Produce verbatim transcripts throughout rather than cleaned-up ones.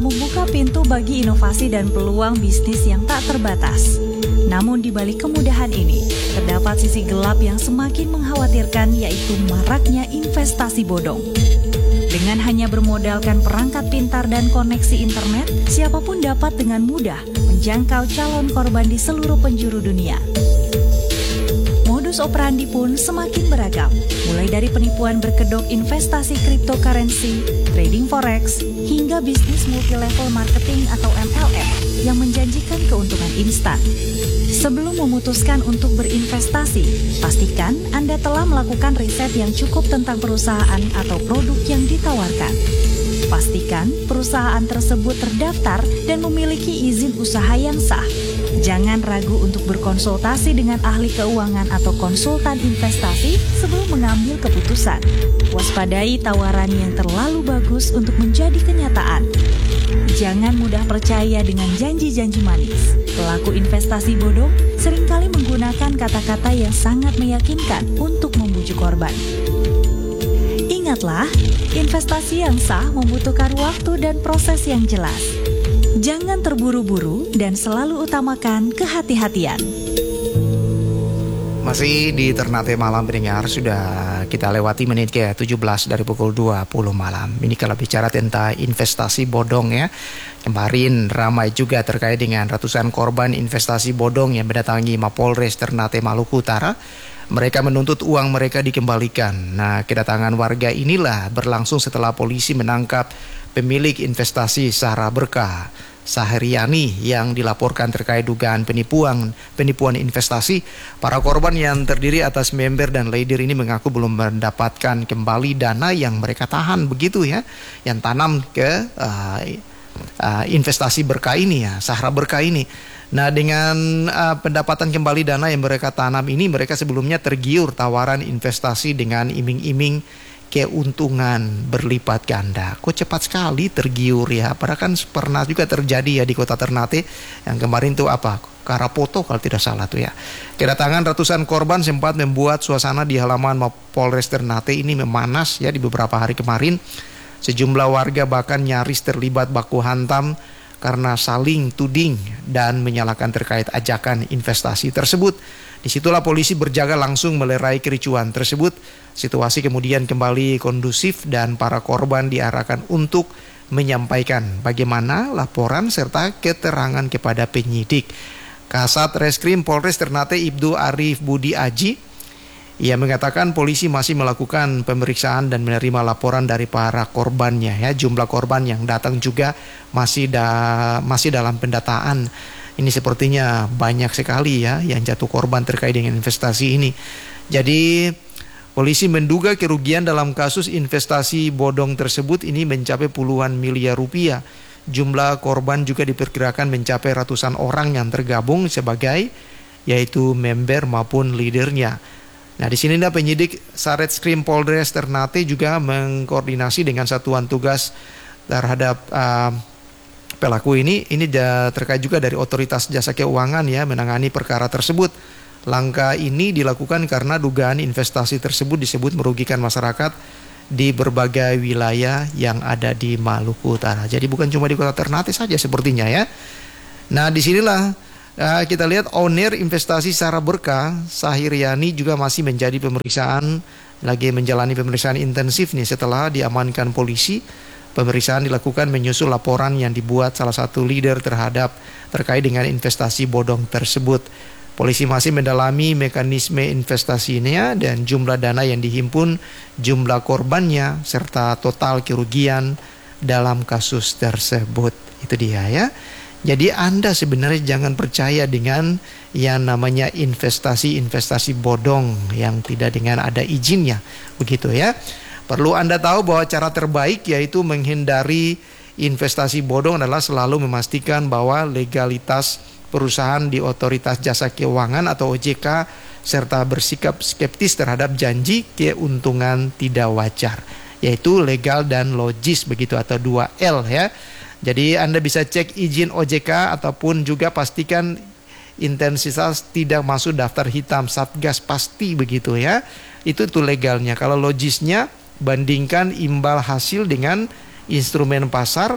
membuka pintu bagi inovasi dan peluang bisnis yang tak terbatas. Namun di balik kemudahan ini, terdapat sisi gelap yang semakin mengkhawatirkan, yaitu maraknya investasi bodong. Dengan hanya bermodalkan perangkat pintar dan koneksi internet, siapapun dapat dengan mudah menjangkau calon korban di seluruh penjuru dunia. Modus operandi pun semakin beragam, mulai dari penipuan berkedok investasi cryptocurrency, trading forex, hingga bisnis multi-level marketing atau M L M yang menjanjikan keuntungan instan. Sebelum memutuskan untuk berinvestasi, pastikan Anda telah melakukan riset yang cukup tentang perusahaan atau produk yang ditawarkan. Pastikan perusahaan tersebut terdaftar dan memiliki izin usaha yang sah. Jangan ragu untuk berkonsultasi dengan ahli keuangan atau konsultan investasi sebelum mengambil keputusan. Waspadai tawaran yang terlalu bagus untuk menjadi kenyataan. Jangan mudah percaya dengan janji-janji manis. Pelaku investasi bodong seringkali menggunakan kata-kata yang sangat meyakinkan untuk membujuk korban. Ingatlah, investasi yang sah membutuhkan waktu dan proses yang jelas. Jangan terburu-buru dan selalu utamakan kehati-hatian. Masih di Ternate Malam pendengar, sudah kita lewati menit ke tujuh belas dari pukul dua puluh malam. Ini kalau bicara tentang investasi bodong ya. Kemarin ramai juga terkait dengan ratusan korban investasi bodong yang mendatangi Mapolres Ternate Maluku Utara. Mereka menuntut uang mereka dikembalikan. Nah, kedatangan warga inilah berlangsung setelah polisi menangkap pemilik investasi Sahara Berkah, Sahriani, yang dilaporkan terkait dugaan penipuan penipuan investasi. Para korban yang terdiri atas member dan leader ini mengaku belum mendapatkan kembali dana yang mereka tahan begitu ya, yang tanam ke uh, uh, investasi Berkah ini ya, Sahara Berkah ini. Nah, dengan uh, pendapatan kembali dana yang mereka tanam ini, mereka sebelumnya tergiur tawaran investasi dengan iming-iming keuntungan berlipat ganda. Kok cepat sekali tergiur ya? Padahal kan pernah juga terjadi ya di kota Ternate yang kemarin tuh apa? Karapoto kalau tidak salah tuh ya. Kedatangan ratusan korban sempat membuat suasana di halaman Mapolres Ternate ini memanas ya di beberapa hari kemarin. Sejumlah warga bahkan nyaris terlibat baku hantam karena saling tuding dan menyalahkan terkait ajakan investasi tersebut. Disitulah polisi berjaga langsung melerai kericuan tersebut. Situasi kemudian kembali kondusif dan para korban diarahkan untuk menyampaikan bagaimana laporan serta keterangan kepada penyidik. Kasat Reskrim Polres Ternate Ibtu Arif Budi Aji, ia mengatakan polisi masih melakukan pemeriksaan dan menerima laporan dari para korbannya ya. Jumlah korban yang datang juga masih da, masih dalam pendataan. Ini sepertinya banyak sekali ya yang jatuh korban terkait dengan investasi ini. Jadi polisi menduga kerugian dalam kasus investasi bodong tersebut ini mencapai puluhan miliar rupiah. Jumlah korban juga diperkirakan mencapai ratusan orang yang tergabung sebagai yaitu member maupun leadernya. Nah, di sini penyidik Satreskrim Polres Ternate juga mengkoordinasi dengan satuan tugas terhadap uh, pelaku ini. Ini terkait juga dari Otoritas Jasa Keuangan ya menangani perkara tersebut. Langkah ini dilakukan karena dugaan investasi tersebut disebut merugikan masyarakat di berbagai wilayah yang ada di Maluku Utara. Jadi bukan cuma di kota Ternate saja sepertinya ya. Nah, disinilah Uh, kita lihat owner investasi Sahara Berkah, Sahriani, juga masih menjadi pemeriksaan, lagi menjalani pemeriksaan intensif nih setelah diamankan polisi. Pemeriksaan dilakukan menyusul laporan yang dibuat salah satu leader terhadap terkait dengan investasi bodong tersebut. Polisi masih mendalami mekanisme investasinya dan jumlah dana yang dihimpun, jumlah korbannya, serta total kerugian dalam kasus tersebut. Itu dia ya. Jadi Anda sebenarnya jangan percaya dengan yang namanya investasi-investasi bodong yang tidak dengan ada izinnya, begitu ya. Perlu Anda tahu bahwa cara terbaik yaitu menghindari investasi bodong adalah selalu memastikan bahwa legalitas perusahaan di Otoritas Jasa Keuangan atau O J K serta bersikap skeptis terhadap janji keuntungan tidak wajar, yaitu legal dan logis begitu atau dua L ya. Jadi Anda bisa cek izin O J K ataupun juga pastikan intensitas tidak masuk daftar hitam Satgas pasti begitu ya. Itu tuh legalnya. Kalau logisnya bandingkan imbal hasil dengan instrumen pasar,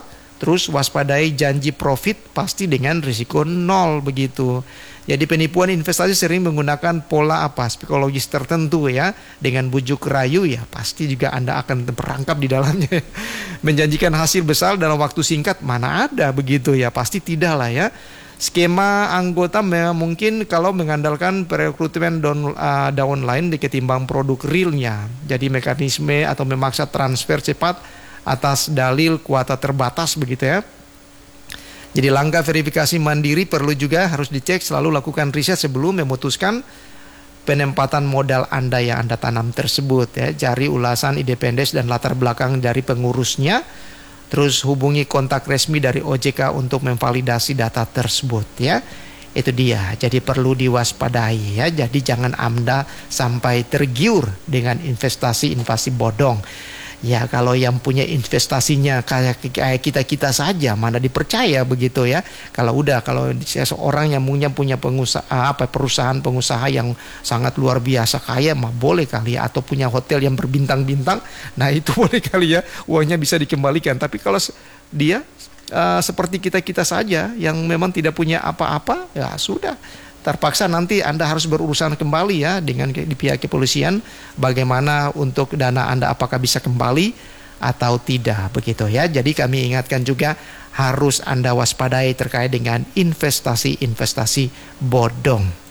Terus waspadai janji profit pasti dengan risiko nol begitu. Jadi penipuan investasi sering menggunakan pola apa psikologis tertentu ya, dengan bujuk rayu ya pasti juga Anda akan terperangkap di dalamnya. Menjanjikan hasil besar dalam waktu singkat mana ada begitu ya, pasti tidak lah ya. Skema anggota mungkin kalau mengandalkan perekrutan down, uh, downline ketimbang produk realnya. Jadi mekanisme atau memaksa transfer cepat atas dalil kuota terbatas begitu ya. Jadi langkah verifikasi mandiri perlu juga harus dicek, selalu lakukan riset sebelum memutuskan penempatan modal Anda yang Anda tanam tersebut ya. Cari ulasan independen dan latar belakang dari pengurusnya. Terus hubungi kontak resmi dari O J K untuk memvalidasi data tersebut ya. Itu dia. Jadi perlu diwaspadai ya. Jadi jangan Anda sampai tergiur dengan investasi-investasi bodong. Ya kalau yang punya investasinya kayak kayak kita-kita saja mana dipercaya begitu ya. Kalau udah kalau seorang yang punya punya pengusaha apa perusahaan pengusaha yang sangat luar biasa kaya mah boleh kali ya, atau punya hotel yang berbintang-bintang, nah itu boleh kali ya uangnya bisa dikembalikan. Tapi kalau dia uh, seperti kita-kita saja yang memang tidak punya apa-apa, ya sudah. Terpaksa nanti Anda harus berurusan kembali ya dengan di pihak kepolisian bagaimana untuk dana Anda apakah bisa kembali atau tidak begitu ya. Jadi kami ingatkan juga harus Anda waspadai terkait dengan investasi-investasi bodong.